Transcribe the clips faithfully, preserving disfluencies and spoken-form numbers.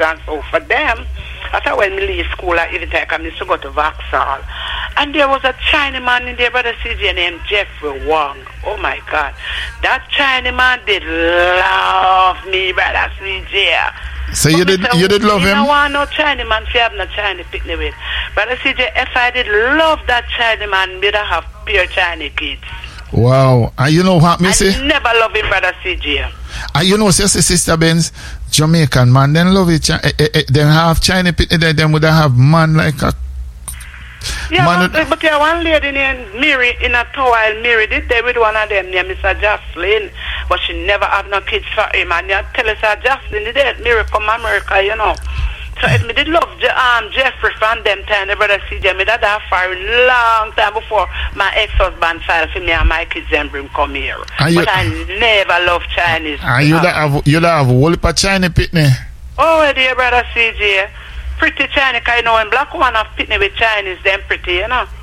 And so for them, after when we leave school, I even take I used to go to Vauxhall. And there was a Chinaman in there, brother C J, named Jeffrey Wong. Oh my God. That Chinaman did love me, brother C J. So you did you did love him? I don't want no Chinaman if you have no China picnic with. Brother C J, if I did love that Chinaman, we'd have pure China kids. Wow. And you know what me say? I never love him, brother C J. And you know, say, Sister Benz, Jamaican man, then love it. Eh, eh, eh, then have China picnic there, then would have man like a yeah, man but, but yeah, one lady named Mary in a towel, Mary did there with one of them named Mister Jocelyn, but she never have no kids for him. And you tell us that Jocelyn did it, Mary from America, you know. So if me did love um, Jeffrey from them time, the brother C J, me that have for a long time before my ex-husband filed for me and my kids and bring come here. And but you, I never love Chinese. And you that have you that have a whole heap of China picnic. Oh, dear brother C J. Pretty China, because you know when black woman have picnic with Chinese, them pretty, you know.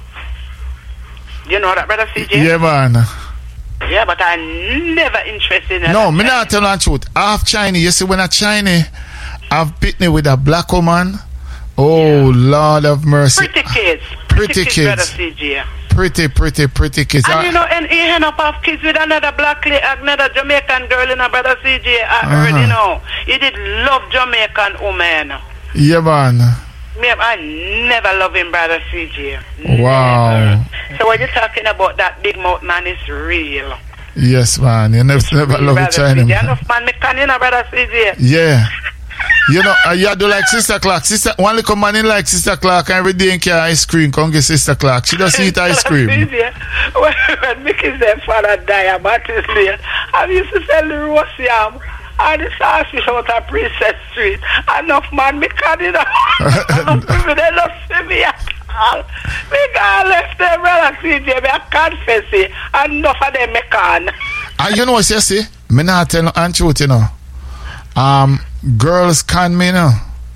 You know that, brother C J? Yeah, man. Yeah, but I never interested in no, me not tell you the truth. Half Chinese, you see when a Chinese have picnic with a black woman, oh, yeah. Lord of mercy. Pretty kids. Pretty, pretty kids, kids. brother C J. Pretty, pretty, pretty kids. And I, you know, and he end up have kids with another black, another Jamaican girl in a brother C J. I uh-huh. heard, you know. He did love Jamaican woman. Yeah, man. Me, I never love him, brother C J. Wow. Never. So when you're talking about that big mouth man, it's real. Yes, man. You never, never love a China man. Enough man, me can, you know, brother C J. Yeah. You know, uh, you do like Sister Clark. Sister, one little man in like Sister Clark, and every day in care ice cream, come get Sister Clark. She does eat ice cream. When, when Mickey's their father died, Baptist Lane, I used to sell the roast yam and the sausage out of Princess Street. Enough man, me can't, you know. They don't see me at all. Me can't left them, brother C J. Me I confess it. Enough of them, me can't. And you know what you see? Me not tell no untruth, you know. Um, girls can me, you know.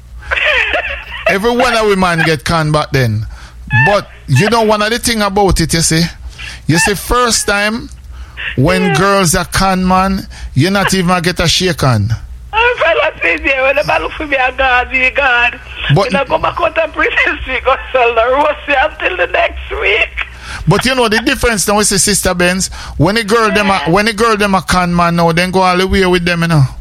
Every one of women get canned back then. But you know one of the thing about it, you see? You see, first time when yeah. girls are can man, you not even get a shake hand. I'm fellow C J, when the look for me, I God, be God. But when I go back out to Princess Street, go sell the roast until the next week. But you know the difference now with the Sister Benz, when the girl yeah. them a, when the girl them a can man now, then go all the way with them, you know.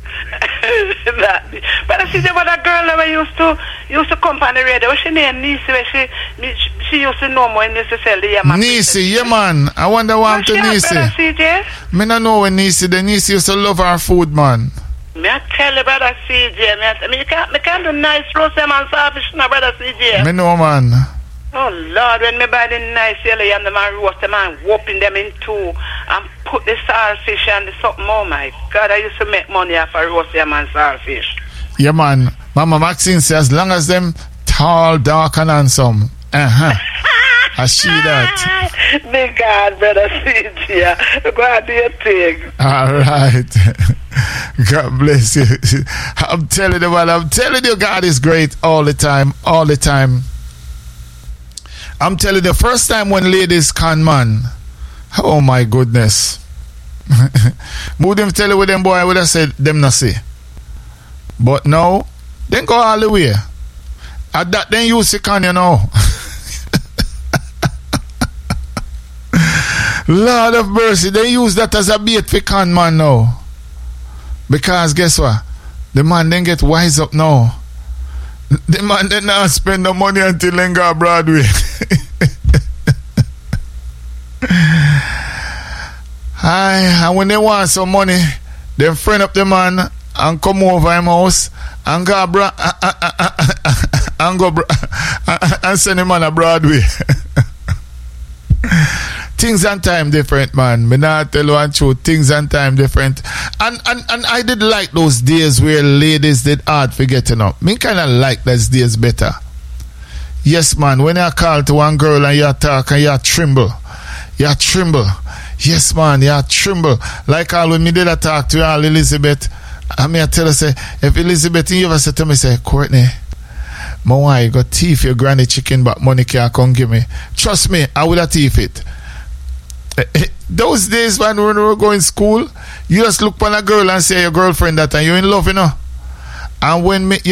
that, but I see there was a girl that used to used to come on the radio. What's she name? Nisi. Where she, she she used to know more and used to sell the yam. Nisi, yeah man. I wonder what I'm to Nisi. C J? Me not know when Nisi. The Nisi used to love our food, man. Me I tell you, brother C J. Me I, me you can't me can't do nice roast yam and saltfish, no, brother C J. Me know, man. Oh Lord, when me buy the nice yellow yam, the man roast them and whopping them in two and put the saltfish and the something. Oh my God, I used to make money off of roast yam and saltfish. Yeah, man. Mama Maxine says, as long as them tall, dark, and handsome. Uh huh. I see that. Big God, brother C J. Go ahead, do your thing. All right. God bless you. I'm telling you, man. I'm telling you, God is great all the time. All the time. I'm telling you, the first time when ladies can man, oh my goodness. Would them tell you with them boy, I would have said them not say. But now, then go all the way. At that, then you see can, you know. Lord of mercy, they use that as a bait for can man now. Because guess what? The man then get wise up now. The man then not spend the money until they go Broadway. Aye, and when they want some money, they friend up the man and come over him house and go bra- uh, uh, uh, uh, uh, and go bra- uh, and send him on a Broadway. Things and time different, man. Me not tell you one truth. Things and time different. And, and and I did like those days where ladies did hard for getting up. Me kind of like those days better. Yes, man. When I call to one girl and you talk and you tremble. You tremble. Yes, man. You tremble. Like all when me did I talk to all Elizabeth. And me I tell her, say, if Elizabeth you ever say to me, say, Courtney, my wife got teeth your granny chicken, but money can't come give me. Trust me, I would have teeth it. Those days when we were going to school, you just look upon a girl and say your girlfriend that and you're in love, you know. And when me